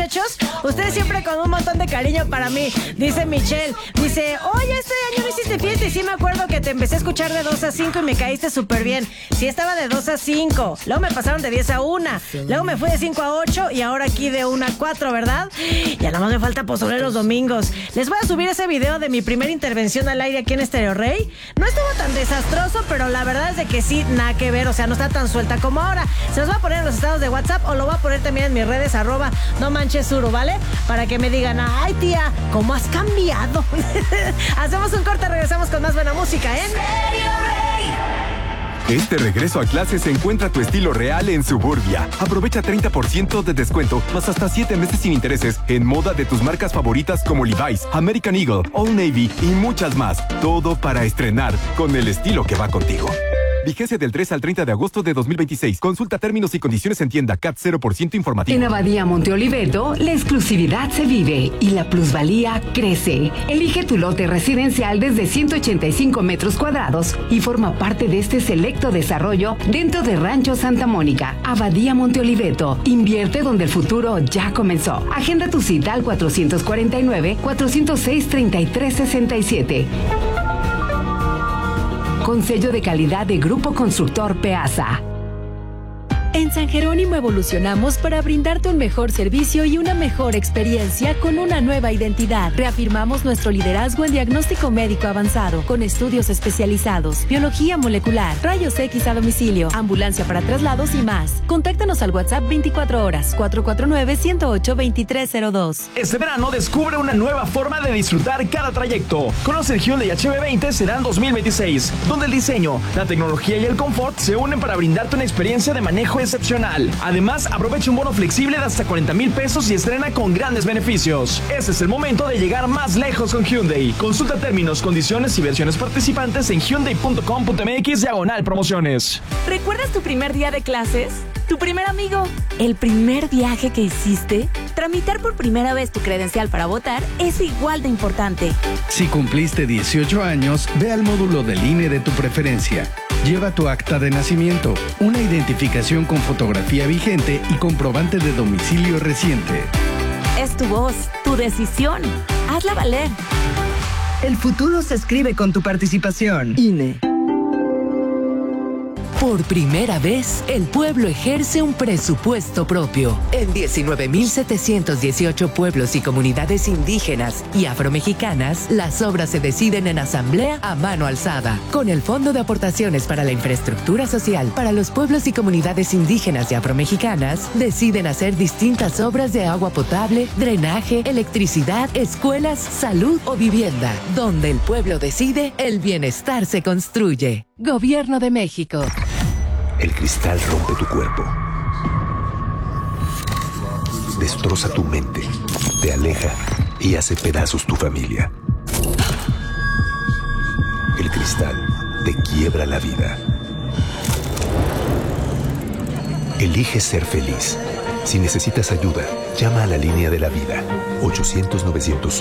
muchachos? Ustedes siempre con un montón de cariño para mí. Dice Michelle, dice, oye, este año no hiciste fiesta y sí me acuerdo que te empecé a escuchar de 2 a 5 y me caíste súper bien. Sí, estaba de 2 a 5. Luego me pasaron de 10 a 1. Luego me fui de 5 a 8 y ahora aquí de 1 a 4, ¿verdad? Ya nada más me falta pozole los domingos. Les voy a subir ese video de mi primera intervención al aire aquí en Stereo Rey. No estuvo tan desastroso, pero la verdad es de que sí, nada que ver. O sea, no está tan suelta como ahora. Se los voy a poner en los estados de WhatsApp o lo voy a poner también en mis redes, @nomanchesuru, ¿vale? Para que me digan, ay tía, ¿cómo has cambiado? Hacemos un corte, regresamos con más buena música, ¿eh? Este regreso a clases encuentra tu estilo real en Suburbia. Aprovecha 30% de descuento, más hasta 7 meses sin intereses en moda de tus marcas favoritas como Levi's, American Eagle, Old Navy y muchas más. Todo para estrenar con el estilo que va contigo. Vigencia del 3 al 30 de agosto de 2026. Consulta términos y condiciones en tienda. CAT 0% informativo. En Abadía Monte Oliveto, la exclusividad se vive y la plusvalía crece. Elige tu lote residencial desde 185 metros cuadrados y forma parte de este selecto desarrollo dentro de Rancho Santa Mónica. Abadía Monte Oliveto. Invierte donde el futuro ya comenzó. Agenda tu cita al 449-406-3367. Con sello de calidad de Grupo Constructor Peasa. En San Jerónimo evolucionamos para brindarte un mejor servicio y una mejor experiencia con una nueva identidad. Reafirmamos nuestro liderazgo en diagnóstico médico avanzado, con estudios especializados, biología molecular, rayos X a domicilio, ambulancia para traslados y más. Contáctanos al WhatsApp 24 horas, 449-108-2302. Este verano descubre una nueva forma de disfrutar cada trayecto. Conoce el Hyundai HB20 Sedan 2026, donde el diseño, la tecnología y el confort se unen para brindarte una experiencia de manejo excepcional. Además, aprovecha un bono flexible de hasta 40,000 pesos y estrena con grandes beneficios. Este es el momento de llegar más lejos con Hyundai. Consulta términos, condiciones y versiones participantes en hyundai.com.mx/promociones. ¿Recuerdas tu primer día de clases? ¿Tu primer amigo? ¿El primer viaje que hiciste? Tramitar por primera vez tu credencial para votar es igual de importante. Si cumpliste 18 años, ve al módulo del INE de tu preferencia. Lleva tu acta de nacimiento, una identificación con fotografía vigente y comprobante de domicilio reciente. Es tu voz, tu decisión. Hazla valer. El futuro se escribe con tu participación. INE. Por primera vez, el pueblo ejerce un presupuesto propio. En 19.718 pueblos y comunidades indígenas y afromexicanas, las obras se deciden en asamblea a mano alzada. Con el Fondo de Aportaciones para la Infraestructura Social para los pueblos y comunidades indígenas y afromexicanas, deciden hacer distintas obras de agua potable, drenaje, electricidad, escuelas, salud o vivienda. Donde el pueblo decide, el bienestar se construye. Gobierno de México. El cristal rompe tu cuerpo, destroza tu mente, te aleja y hace pedazos tu familia. El cristal te quiebra la vida. Elige ser feliz. Si necesitas ayuda, llama a la línea de la vida, 800-911.